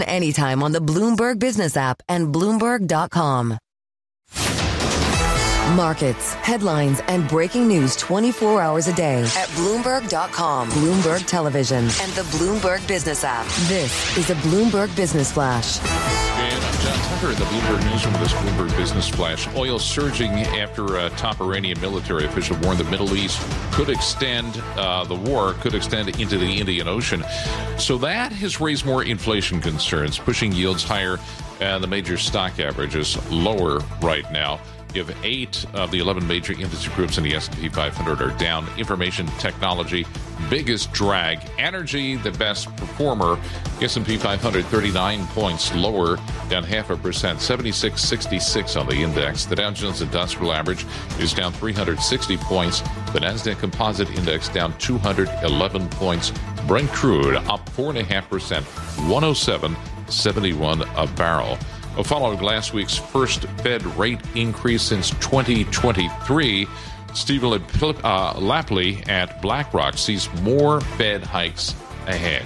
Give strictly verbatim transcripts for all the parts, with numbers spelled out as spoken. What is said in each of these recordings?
anytime on the Bloomberg Business app and Bloomberg dot com. Markets, headlines, and breaking news twenty-four hours a day at Bloomberg dot com, Bloomberg Television, and the Bloomberg Business app. This is a Bloomberg Business Flash. And I'm John Tucker in the Bloomberg Newsroom with this Bloomberg Business Flash. Oil surging after a top Iranian military official warned the Middle East could extend, uh, the war could extend into the Indian Ocean. So that has raised more inflation concerns, pushing yields higher, and the major stock averages lower right now. You have eight of the eleven major industry groups in the S and P five hundred are down. Information technology, biggest drag. Energy, the best performer. S and P five hundred, thirty-nine points lower, down half a percent, seventy-six sixty-six on the index. The Dow Jones Industrial Average is down three hundred sixty points. The Nasdaq Composite Index down two hundred eleven points. Brent crude up four point five percent, one oh seven seventy-one a barrel. Well, following last week's first Fed rate increase since twenty twenty-three, Stephen uh, Lapley at BlackRock sees more Fed hikes ahead.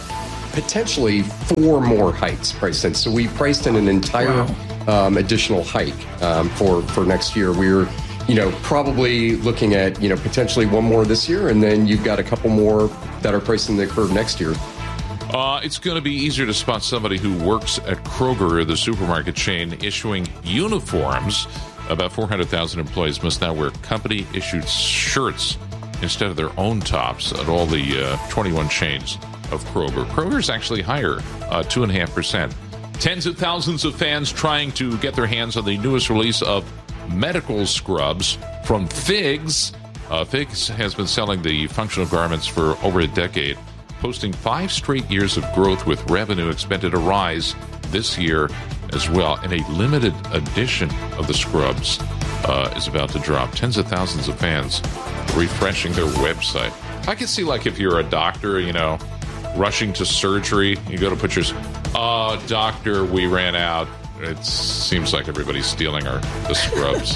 Potentially four more hikes priced in. So we priced in an entire wow. um, additional hike um, for, for next year. We're, you know, probably looking at, you know, potentially one more this year, and then you've got a couple more that are priced in the curve next year. Uh, it's going to be easier to spot somebody who works at Kroger, the supermarket chain, issuing uniforms. About four hundred thousand employees must now wear company-issued shirts instead of their own tops at all the uh, twenty-one chains of Kroger. Kroger's actually higher, uh, two point five percent. Tens of thousands of fans trying to get their hands on the newest release of medical scrubs from Figs. Uh, Figs has been selling the functional garments for over a decade, posting five straight years of growth with revenue expected to rise this year as well. And a limited edition of the scrubs uh, is about to drop. Tens of thousands of fans refreshing their website. I can see, like, if you're a doctor, you know, rushing to surgery, you go to put your, oh, doctor, we ran out. It seems like everybody's stealing our the scrubs.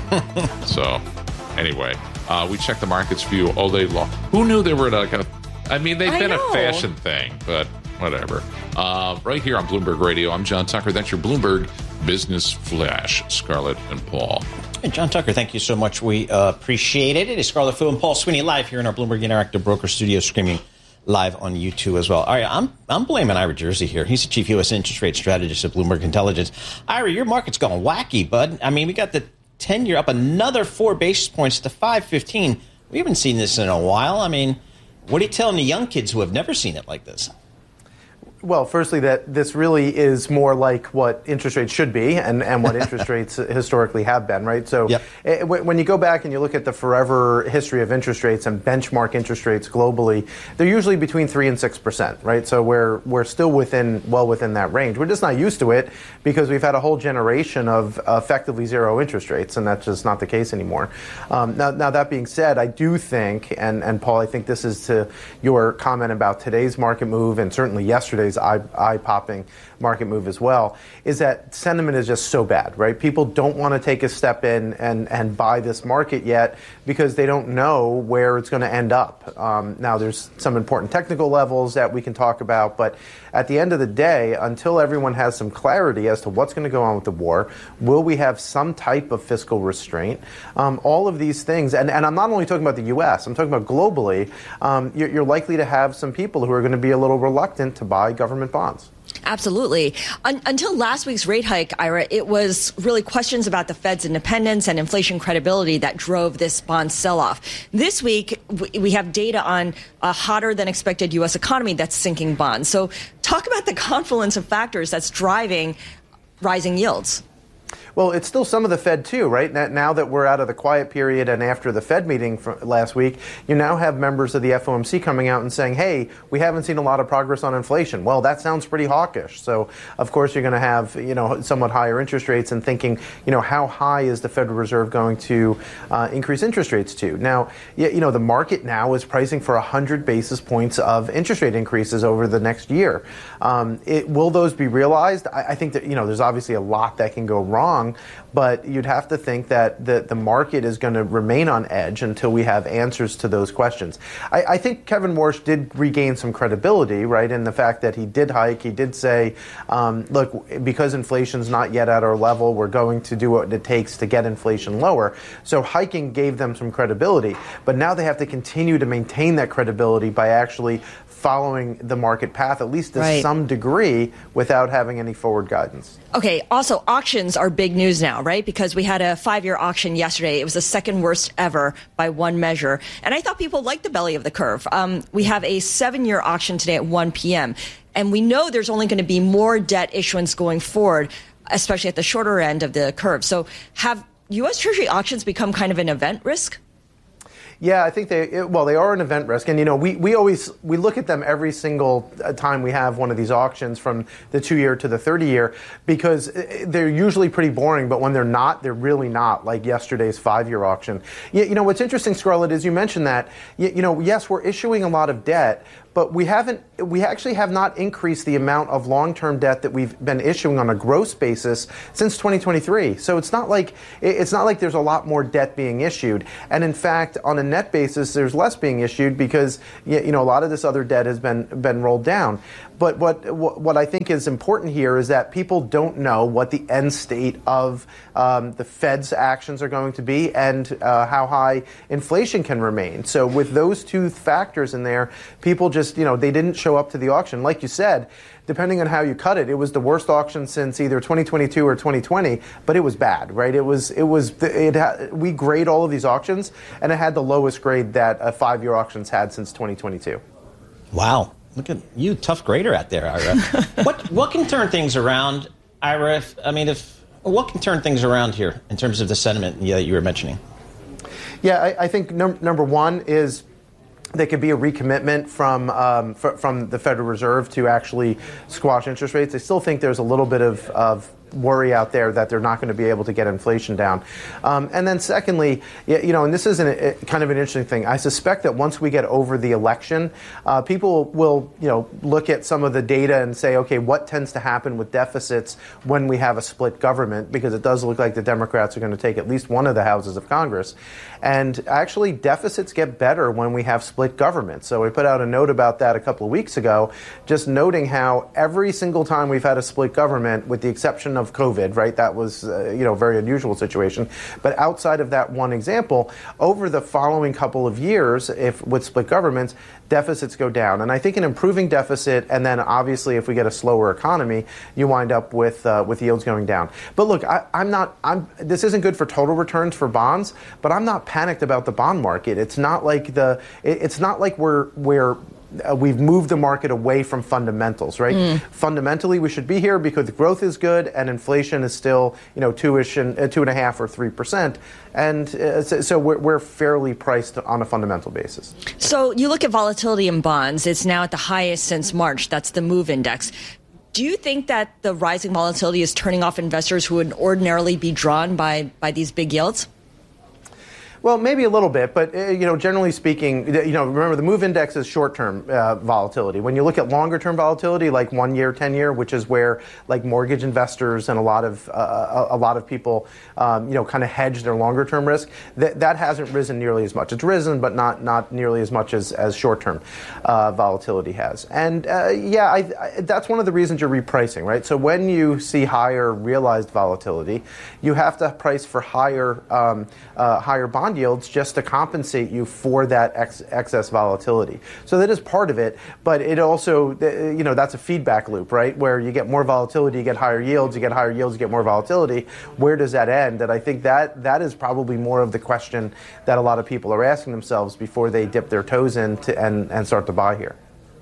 So, anyway, uh, we checked the markets view all day long. Who knew they were like a I mean, they've I been know. a fashion thing, but whatever. Uh, right here on Bloomberg Radio, I'm John Tucker. That's your Bloomberg Business Flash, Scarlett and Paul. Hey, John Tucker, thank you so much. We uh, appreciate it. It is Scarlett Fu and Paul Sweeney live here in our Bloomberg Interactive Broker Studio, streaming live on YouTube as well. All right, I'm I'm blaming Ira Jersey here. He's the chief U S interest rate strategist at Bloomberg Intelligence. Ira, your market's gone wacky, bud. I mean, we got the ten-year up another four basis points to five fifteen. We haven't seen this in a while. I mean, what are you telling the young kids who have never seen it like this? Well, firstly, that this really is more like what interest rates should be and, and what interest rates historically have been, right? So yep. it, when you go back and you look at the forever history of interest rates and benchmark interest rates globally, they're usually between three and six percent, right? So we're we're still within, well within that range. We're just not used to it because we've had a whole generation of effectively zero interest rates, and that's just not the case anymore. Um, now, now, that being said, I do think, and, and Paul, I think this is to your comment about today's market move and certainly yesterday's eye, eye-popping market move as well, is that sentiment is just so bad, right? People don't want to take a step in and, and buy this market yet because they don't know where it's going to end up. Um, now, there's some important technical levels that we can talk about, but at the end of the day, until everyone has some clarity as to what's going to go on with the war, will we have some type of fiscal restraint? Um, all of these things, and, and I'm not only talking about the U S, I'm talking about globally, um, you're, you're likely to have some people who are going to be a little reluctant to buy government bonds. Absolutely. Un- until last week's rate hike, Ira, it was really questions about the Fed's independence and inflation credibility that drove this bond sell-off. This week, w- we have data on a hotter than expected U S economy that's sinking bonds. So talk about the confluence of factors that's driving rising yields. Well, it's still some of the Fed, too, right? Now that we're out of the quiet period and after the Fed meeting from last week, you now have members of the F O M C coming out and saying, hey, we haven't seen a lot of progress on inflation. Well, that sounds pretty hawkish. So, of course, you're going to have, you know, somewhat higher interest rates and thinking, you know, how high is the Federal Reserve going to uh, increase interest rates to? Now, you know, the market now is pricing for one hundred basis points of interest rate increases over the next year. Um, it, will those be realized? I, I think that, you know, there's obviously a lot that can go wrong wrong, but you'd have to think that the, the market is going to remain on edge until we have answers to those questions. I, I think Kevin Warsh did regain some credibility, right, in the fact that he did hike. He did say, um, look, because inflation's not yet at our level, we're going to do what it takes to get inflation lower. So hiking gave them some credibility, but now they have to continue to maintain that credibility by actually following the market path, at least to right. some degree, without having any forward guidance. Okay, also, auctions are big news now, right? Because we had a five-year auction yesterday. It was the second worst ever by one measure. And I thought people liked the belly of the curve. Um, we have a seven-year auction today at one p.m. And we know there's only going to be more debt issuance going forward, especially at the shorter end of the curve. So have U S. Treasury auctions become kind of an event risk? Yeah, I think they, well, they are an event risk. And, you know, we, we always, we look at them every single time we have one of these auctions from the two year to the thirty year because they're usually pretty boring. But when they're not, they're really not, like yesterday's five year auction. You, you know, what's interesting, Scarlett, is you mentioned that, you, you know, yes, we're issuing a lot of debt, but we haven't, we actually have not increased the amount of long-term debt that we've been issuing on a gross basis since twenty twenty-three. So it's not like, it's not like there's a lot more debt being issued. And in fact, on a net basis, there's less being issued because, you know, a lot of this other debt has been, been rolled down. But what, what I think is important here is that people don't know what the end state of um, the Fed's actions are going to be and uh, how high inflation can remain. So with those two factors in there, people just, you know, they didn't show up to the auction. Like you said, depending on how you cut it, it was the worst auction since either twenty twenty-two or twenty twenty, but it was bad, right? It was, it was, it had, we grade all of these auctions, and it had the lowest grade that a five-year auction's had since twenty twenty-two. Wow. Look at you, tough grader out there, Ira. what what can turn things around, Ira? If, I mean, if what can turn things around here in terms of the sentiment that you were mentioning? Yeah, I, I think num- number one is there could be a recommitment from um, f- from the Federal Reserve to actually squash interest rates. I still think there's a little bit of, of worry out there that they're not going to be able to get inflation down. Um, and then secondly, you know, and this is an, a, kind of an interesting thing. I suspect that once we get over the election, uh, people will, you know, look at some of the data and say, okay, what tends to happen with deficits when we have a split government? Because it does look like the Democrats are going to take at least one of the houses of Congress. And actually, deficits get better when we have split government. So we put out a note about that a couple of weeks ago, just noting how every single time we've had a split government, with the exception of COVID, right? That was, uh, you know, a very unusual situation. But outside of that one example, over the following couple of years, if with split governments, deficits go down. And I think an improving deficit, and then obviously if we get a slower economy, you wind up with uh, with yields going down. But look, I, I'm not. I'm. This isn't good for total returns for bonds, but I'm not panicked about the bond market. It's not like the. It, it's not like we're we're. Uh, we've moved the market away from fundamentals, right? Mm. Fundamentally, we should be here because the growth is good and inflation is still, you know, two-ish and uh, two and a half or three percent, and uh, so, so we're, we're fairly priced on a fundamental basis. So you look at volatility in bonds; it's now at the highest since March. That's the MOVE index. Do you think that the rising volatility is turning off investors who would ordinarily be drawn by by these big yields? Well, maybe a little bit, but, uh, you know, generally speaking, you know, remember the MOVE index is short-term uh, volatility. When you look at longer-term volatility, like one year, ten year, which is where like mortgage investors and a lot of uh, a, a lot of people, um, you know, kind of hedge their longer-term risk, that that hasn't risen nearly as much. It's risen, but not not nearly as much as as short-term uh, volatility has. And uh, yeah, I, I, that's one of the reasons you're repricing, right? So when you see higher realized volatility, you have to price for higher um, uh, higher bond yields just to compensate you for that ex- excess volatility. So that is part of it, but it also, you know, that's a feedback loop, right? Where you get more volatility, you get higher yields, you get higher yields, you get more volatility. Where does that end? And I think that that is probably more of the question that a lot of people are asking themselves before they dip their toes in to, and, and start to buy here.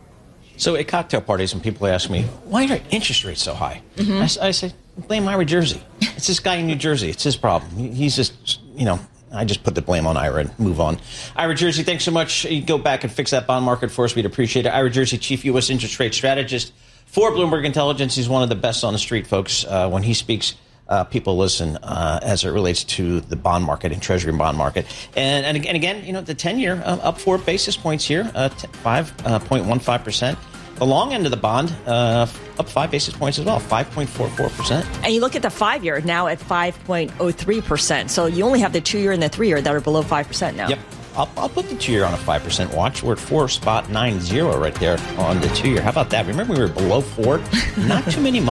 So at cocktail parties, when people ask me, why are interest rates so high? Mm-hmm. I, I say, blame Ira Jersey. It's this guy in New Jersey. It's his problem. He's just, you know, I just put the blame on Ira and move on. Ira Jersey, thanks so much. You go back and fix that bond market for us. We'd appreciate it. Ira Jersey, Chief U S Interest Rate Strategist for Bloomberg Intelligence. He's one of the best on the street, folks. Uh, when he speaks, uh, people listen uh, as it relates to the bond market and Treasury bond market. And, and, and again, you know, the ten-year uh, up four basis points here, uh, five point one five percent. The long end of the bond uh, up five basis points as well, five point four four percent. And you look at the five-year now at five point oh three percent. So you only have the two-year and the three-year that are below five percent now. Yep. I'll, I'll put the two-year on a five percent watch. We're at four spot nine zero right there on the two-year. How about that? Remember we were below four? Not too many